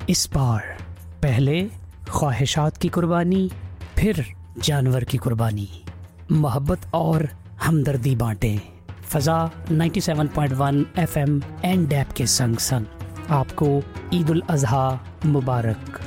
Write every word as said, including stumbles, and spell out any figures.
इस बार पहले ख्वाहिशात की कुर्बानी, फिर जानवर की कुर्बानी। मोहब्बत और हमदर्दी बांटें। फ़ज़ा ninety seven point one F M and dab के संग संग आपको ईद उल अज़हा मुबारक।